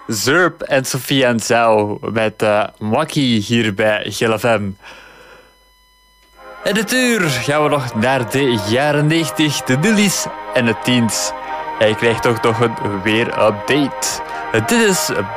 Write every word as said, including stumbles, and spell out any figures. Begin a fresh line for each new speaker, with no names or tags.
Zurp en Sofie en Zell met uh, Makkie hier bij G L F M. In dit uur gaan we nog naar de jaren negentig, de nullies en de tiens. En je krijgt toch nog een weer-update. Dit is